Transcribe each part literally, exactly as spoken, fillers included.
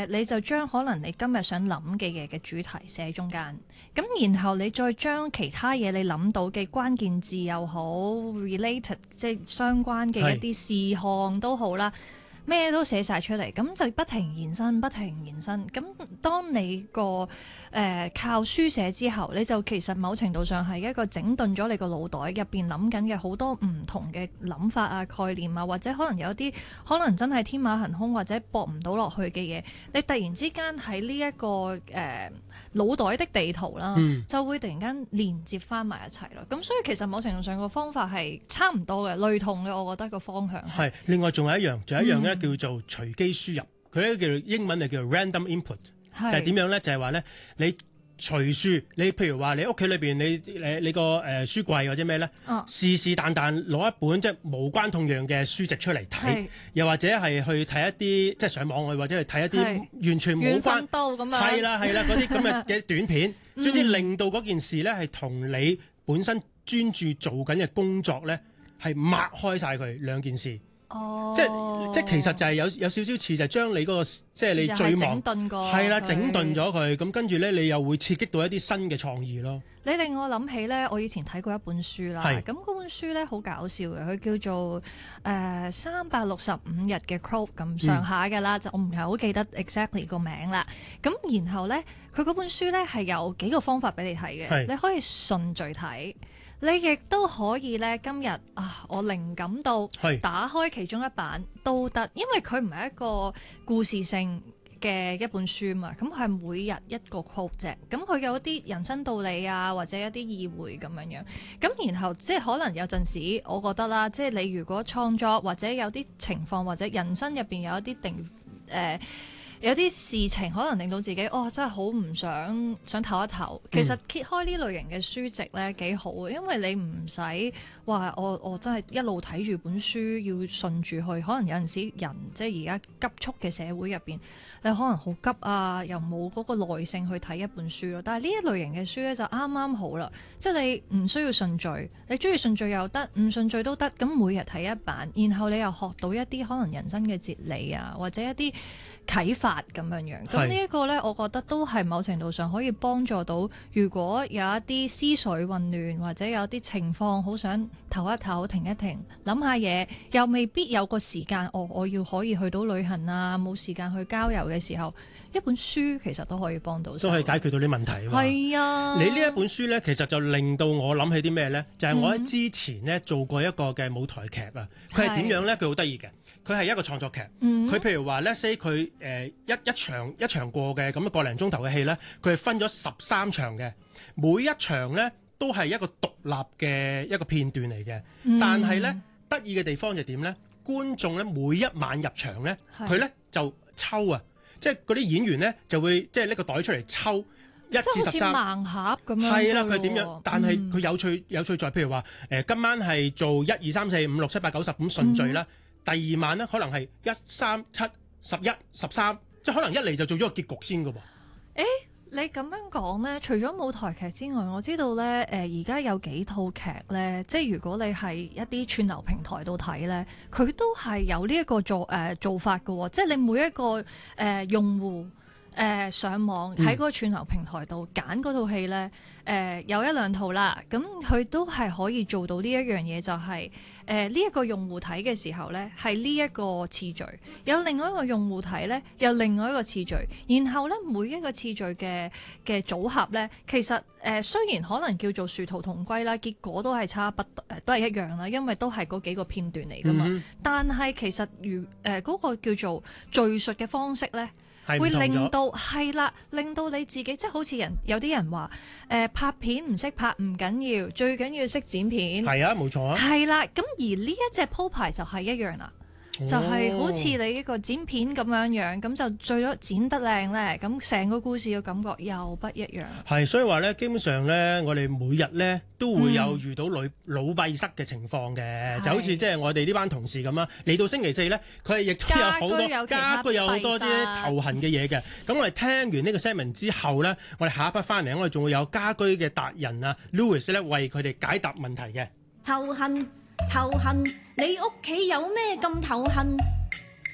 你就將可能你今日想諗嘅嘢嘅主題寫喺中間，咁然後你再將其他嘢你諗到嘅關鍵字又好 related 即係相關嘅一啲事項都好啦。咩都寫晒出嚟，咁就不停延伸，不停延伸。咁當你個誒、呃、靠書寫之後，你就其實某程度上係一個整頓咗你個腦袋入邊諗緊嘅好多唔同嘅諗法啊、概念啊，或者可能有啲可能真係天馬行空或者駁唔到落去嘅嘢，你突然之間喺呢一個誒、呃、腦袋的地圖啦，嗯、就會突然間連接翻埋一齊咯。咁所以其實某程度上個方法係差唔多嘅，類同嘅，我覺得個方向係。 另外仲有一樣，仲有一樣咧。嗯叫做隨機輸入，佢咧叫做英文就叫做 random input，就係點樣咧？就係話咧，你隨書，你譬如話你屋企裏邊，你誒你個誒書櫃或者咩咧，哦、是是但但攞一本即係無關痛癢嘅書籍出嚟睇，又或者係去睇一啲即係上網去，或者去睇一啲完全冇關到咁樣， 係啦係啦嗰啲咁嘅嘅短片，總之令到嗰件事咧係同你本身專注做緊嘅工作咧係擘開晒佢兩件事。哦，即係即係其實就係有有少少似就係將你嗰、嗰個即係你最忙係啦，整頓咗佢，咁跟住咧你又會刺激到一啲新嘅創意咯。 你令我諗起咧，我以前睇過一本書啦，咁嗰本書咧好搞笑嘅，佢叫做誒三百六十五日嘅 quote 咁上下嘅啦，就、嗯、我唔係好記得 exactly 個名啦。咁然後咧，佢嗰本書咧係有幾個方法俾你睇嘅，你可以順序睇。你亦都可以咧，今日啊，我靈感到打開其中一版都得，因為佢唔係一個故事性嘅一本書嘛，咁佢係每日一個 quote 啫，咁佢有啲人生道理啊，或者一啲意會咁樣樣，咁然後即係可能有陣時，我覺得啦，即係你如果創作或者有啲情況或者人生入邊有一啲定誒。呃有啲事情可能令到自己哦，真係好唔想想唞一唞。其實揭開呢類型嘅書籍咧幾好嘅，因為你唔使話我我真係一路睇住本書要順住去。可能有陣時人即係而家急速嘅社會入邊，你可能好急啊，又冇嗰個耐性去睇一本書咯。但係呢一類型嘅書咧就啱啱好啦，即係你唔需要順序，你中意順序又得，唔順序都得。咁每日睇一版，然後你又學到一啲可能人生嘅哲理啊，或者一啲啟發咁樣樣，咁呢一個呢，我覺得都係某程度上可以幫助到。如果有一啲思緒混亂，或者有啲情況好想唞一唞、停一停、諗下嘢，又未必有個時間，哦，我要可以去到旅行啊，冇時間去郊遊嘅時候，一本書其實都可以幫到，都可以解決到啲問題。 係啊， 你呢一本書呢，其實就令到我諗起啲咩呢？就係、是、我喺之前呢做過一個嘅舞台劇啊。佢係點樣呢？佢好得意嘅。佢係一個創作劇，佢、嗯、譬如話 let's say 佢誒一一場一場過嘅咁一個零鐘頭嘅戲咧，佢係分咗十三場嘅，每一場咧都係一個獨立嘅一個片段嚟嘅。嗯、但係咧得意嘅地方就點咧？觀眾咧每一晚入場咧，佢咧就抽啊，即係嗰啲演員咧就會即係拎個袋出嚟抽一至十三盲盒咁樣。係啦，佢點樣？但係佢有趣有趣在譬如話誒、呃、今晚係做一二三四五六七八九十咁順序啦。嗯第二晚咧，可能係一三七十一十三，即係可能一嚟就做咗個結局先㗎喎。 誒，你咁樣講咧，除咗舞台劇之外，我知道咧，誒而家有幾套劇咧，即係如果你係一啲串流平台度睇咧，佢都係有呢一個做誒、呃、做法㗎喎，即係你每一個誒、呃、用戶。誒、呃、上網喺嗰個串流平台度揀嗰套戲咧，誒、呃、有一兩套啦，咁佢都係可以做到呢一樣嘢，就係誒呢一個用戶睇嘅時候咧，係呢一個次序；有另外一個用戶睇咧，有另外一個次序。然後咧，每一個次序嘅嘅組合咧，其實誒、呃、雖然可能叫做殊途同歸啦，結果都係差不誒、呃、都係一樣啦，因為都係嗰幾個片段嚟噶嘛。嗯、但係其實如誒嗰、呃嗰個叫做敘述嘅方式咧。會令到係啦，令到你自己即係好似人有啲人話誒、呃、拍片唔識拍唔緊要，最緊要識剪片。係啊，冇錯啊。係啦，咁而呢一隻鋪排就係一樣啦。就係好似你一個剪片咁樣樣，咁就最咗剪得靚咧，咁成個故事嘅感覺又不一樣。係，所以話咧，基本上咧，我哋每日咧都會有遇到腦腦閉塞嘅情況嘅，嗯、就好似即係我哋呢班同事咁啦。嚟到星期四咧，佢係亦都有好多家居有好多啲頭痕嘅嘢嘅。咁我哋聽完呢個 segment 之後咧，我哋下一 part 翻嚟，我哋仲會有家居嘅達人啊 Louis 咧為佢哋解答問題嘅。 頭痕頭痕，你屋企有咩咁頭痕？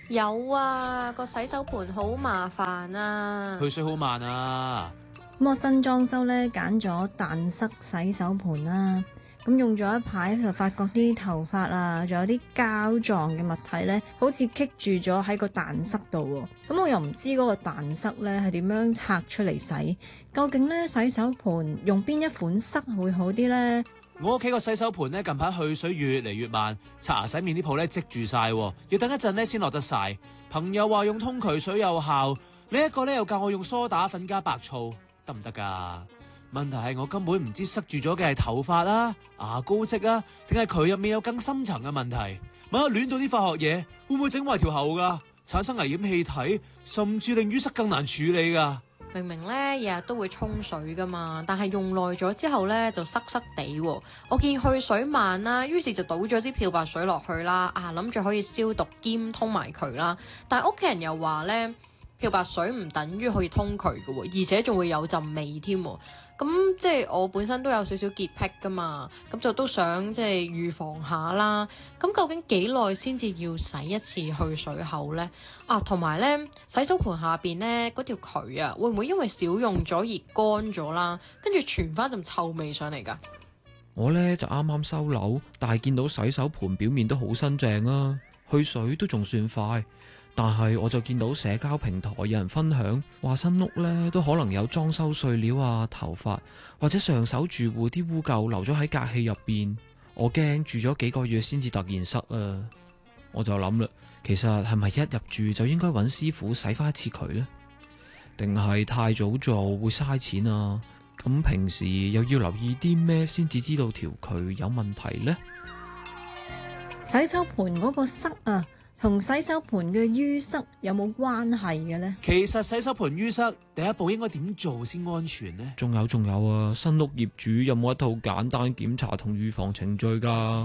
有啊，個洗手盆好麻煩啊， 去水好慢啊。 咁我新裝修咧，揀咗彈塞洗手盆啦。咁用咗一排就發覺啲頭髮啊，仲有啲膠狀嘅物體咧，好似棘住咗喺個彈塞度喎。咁我又唔知嗰個彈塞咧係點樣拆出嚟洗。究竟咧洗手盆用邊一款塞會好啲呢？ 我屋企個洗手盆咧近排去水越嚟越慢，刷牙洗面啲泡咧積住晒，要等一陣咧先落得晒。朋友話用通渠水有效，呢一個咧又教我用蘇打粉加白醋，得唔得㗎？問題係我根本唔知塞住咗嘅係頭髮啊、牙膏漬啊，定係佢入面有更深層嘅問題？萬一亂到啲化學嘢，會唔會整壞條喉㗎？產生危險氣體，甚至令淤塞更難處理㗎？ 明明咧日日都會沖水噶嘛，但係用耐咗之後咧就濕濕地喎。我見去水慢啦，於是就倒咗啲漂白水落去啦，啊諗住可以消毒兼通埋佢啦。但係屋企人又話咧，漂白水唔等於可以通渠嘅喎，而且仲會有陣味添。咁即係我本身都有少少潔癖噶嘛，咁就都想即係預防下啦。咁究竟幾耐先至要洗一次去水口呢？啊，同埋呢，洗手盆下邊呢嗰條渠啊，會唔會因為少用咗而乾咗啦？跟住傳翻陣臭味上嚟㗎？ 我呢就啱啱收樓，但係見到洗手盆表面都好新淨啊，去水都仲算快。但係我就見到社交平台有人分享話新屋咧都可能有裝修碎料啊、頭髮或者上手住戶啲污垢留咗喺隔氣入邊，我驚住咗幾個月先至突然塞啊！我就諗啦，其實係咪一入住就應該揾師傅洗翻一次渠呢？定係太早做會嘥錢啊？咁平時又要留意啲咩先至知道條渠有問題呢？ 洗手盆嗰個塞啊，同洗手盆嘅淤塞有冇關係嘅呢？ 其實洗手盆淤塞第一步應該點做先安全呢？ 仲有仲有啊！新屋業主有冇一套簡單檢查同預防程序㗎？